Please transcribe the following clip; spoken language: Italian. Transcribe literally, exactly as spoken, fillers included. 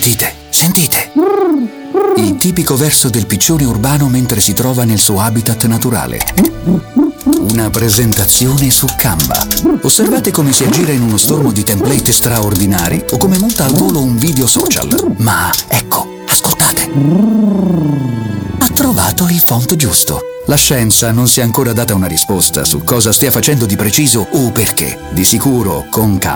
Sentite, sentite. Il tipico verso del piccione urbano mentre si trova nel suo habitat naturale. Una presentazione su Canva. Osservate come si aggira in uno stormo di template straordinari o come monta al volo un video social. Ma ecco, ascoltate. Ha trovato il font giusto. La scienza non si è ancora data una risposta su cosa stia facendo di preciso o perché. Di sicuro, con Canva